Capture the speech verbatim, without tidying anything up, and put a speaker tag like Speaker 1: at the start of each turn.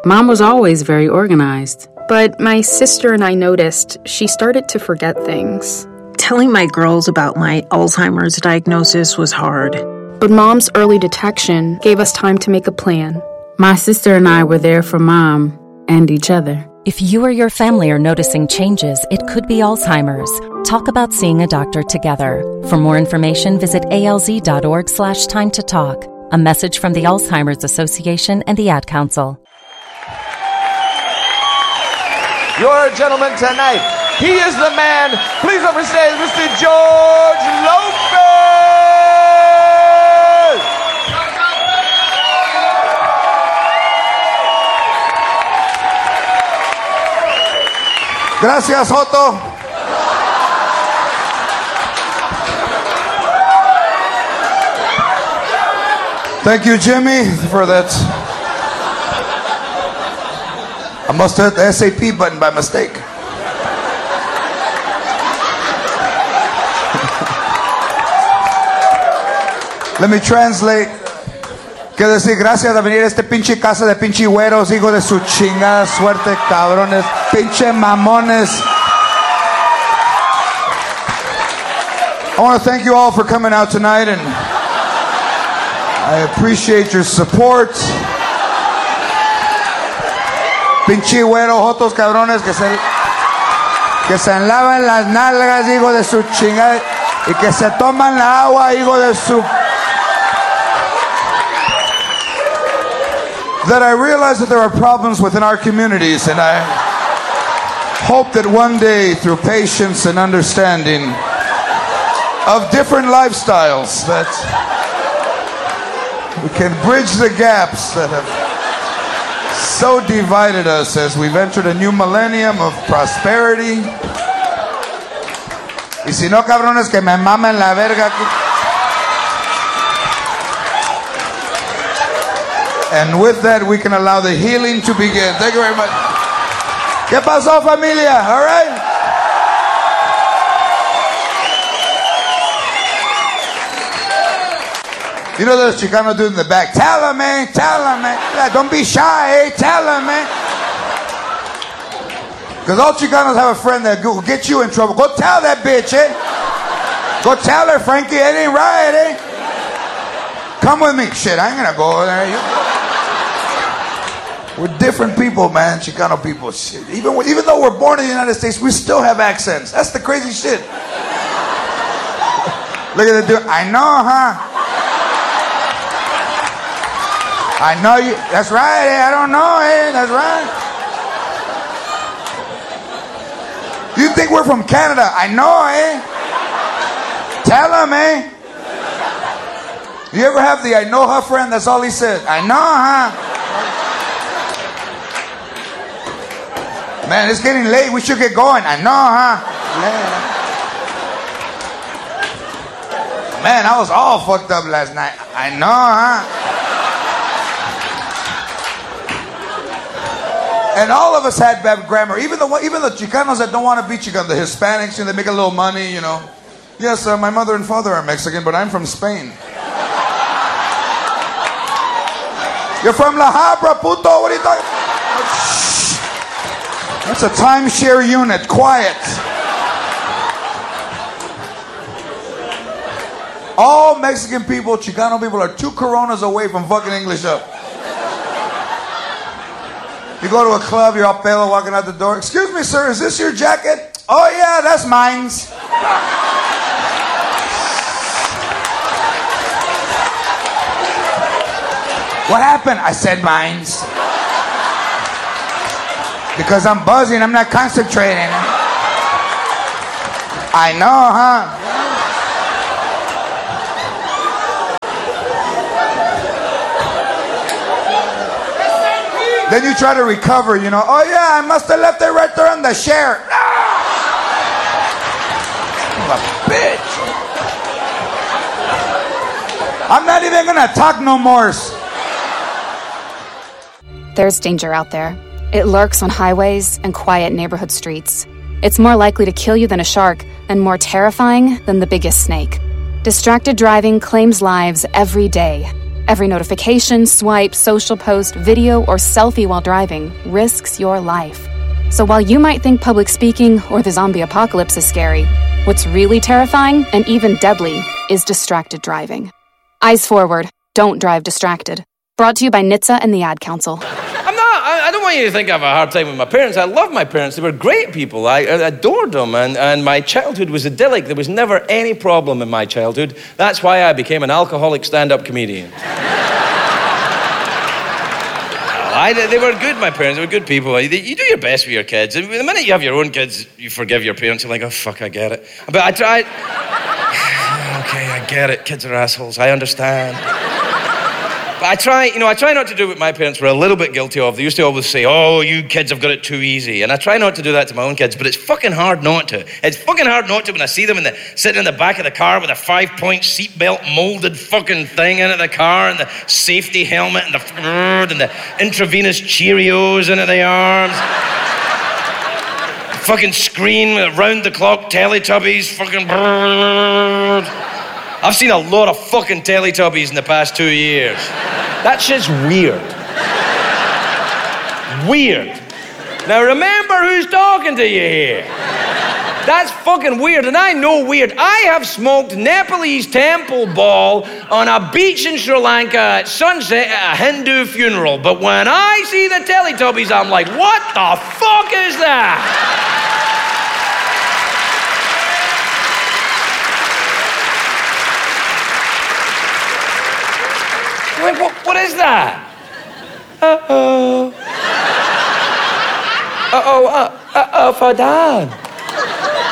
Speaker 1: Mom was always very organized.
Speaker 2: But my sister and I noticed she started to forget things.
Speaker 3: Telling my girls about my Alzheimer's diagnosis was hard.
Speaker 2: But Mom's early detection gave us time to make a plan.
Speaker 1: My sister and I were there for Mom and each other.
Speaker 4: If you or your family are noticing changes, it could be Alzheimer's. Talk about seeing a doctor together. For more information, visit alz.org slash time to talk. A message from the Alzheimer's Association and the Ad Council.
Speaker 5: Your gentleman tonight, he is the man. Please overstate Mister George Lopez.
Speaker 6: Gracias, Joto. Thank you, Jimmy, for that. I must have hit the S A P button by mistake. Let me translate. Quiero decir gracias a venir a este pinche casa de pinche güeros, hijo de su chingada suerte, cabrones, pinche mamones. I want to thank you all for coming out tonight, and I appreciate your support. Pinche güero, jotos cabrones que se que se enlavan las nalgas, hijo de su chingada, y que se toman la agua, hijo de su. That I realize that there are problems within our communities, and I hope that one day, through patience and understanding of different lifestyles, that we can bridge the gaps that have so divided us as we've entered a new millennium of prosperity. Y si no, cabrones, que me mamen la verga. And with that, we can allow the healing to begin. Thank you very much. ¿Qué pasó, familia? All right? You know those Chicanos dudes in the back? Tell them, man. Tell them, man. Don't be shy, eh? Tell them, man. Because all Chicanos have a friend that will get you in trouble. Go tell that bitch, eh? Go tell her, Frankie, it ain't right, eh? Come with me. Shit, I ain't gonna go over there. You... We're different people, man. Chicano people. Shit. Even, even though we're born in the United States, we still have accents. That's the crazy shit. Look at the dude. I know, huh? I know you. That's right, eh? I don't know, eh? That's right. You think we're from Canada? I know, eh? Tell him, eh? You ever have the I know her friend? That's all he says. I know, huh? Man, it's getting late. We should get going. I know, huh? Yeah. Man, I was all fucked up last night. I know, huh? And all of us had bad grammar. Even the even the Chicanos that don't want to be Chicano, the Hispanics, you know, they make a little money, you know. Yes, uh, my mother and father are Mexican, but I'm from Spain. You're from La Habra, puto. What are you talking about? That's a timeshare unit. Quiet. All Mexican people, Chicano people are two Coronas away from fucking English up. You go to a club, you're all pale walking out the door. Excuse me, sir, is this your jacket? Oh, yeah, that's mine's. What happened? I said mine's. Because I'm buzzing, I'm not concentrating. I know, huh? Then you try to recover, you know. Oh yeah, I must have left it right there on the share. Ah! Bitch. I'm not even gonna talk no more.
Speaker 7: There's danger out there. It lurks on highways and quiet neighborhood streets. It's more likely to kill you than a shark, and more terrifying than the biggest snake. Distracted driving claims lives every day. Every notification, swipe, social post, video, or selfie while driving risks your life. So while you might think public speaking or the zombie apocalypse is scary, what's really terrifying and even deadly is distracted driving. Eyes forward, don't drive distracted. Brought to you by N H T S A and the Ad Council.
Speaker 8: I'm not, I, I don't want you to think I have a hard time with my parents. I love my parents. They were great people. I, I adored them. And, and my childhood was idyllic. There was never any problem in my childhood. That's why I became an alcoholic stand-up comedian. I, they were good, my parents. They were good people. You, you do your best with your kids. And the minute you have your own kids, you forgive your parents. You're like, oh, fuck, I get it. But I tried... Okay, I get it. Kids are assholes. I understand. But I try, you know, I try not to do what my parents were a little bit guilty of. They used to always say, oh, you kids have got it too easy. And I try not to do that to my own kids, but it's fucking hard not to. It's fucking hard not to when I see them in the, sitting in the back of the car with a five-point seatbelt molded fucking thing into the car and the safety helmet and the and the intravenous Cheerios into the arms. Fucking screen with round-the-clock Teletubbies, fucking... I've seen a lot of fucking Teletubbies in the past two years. That shit's weird. Weird. Now remember who's talking to you here. That's fucking weird, and I know weird. I have smoked Nepalese temple ball on a beach in Sri Lanka at sunset at a Hindu funeral, but when I see the Teletubbies, I'm like, what the fuck is that? Like, what, what is that? Uh-oh. Uh-oh, uh, uh-oh for Dad.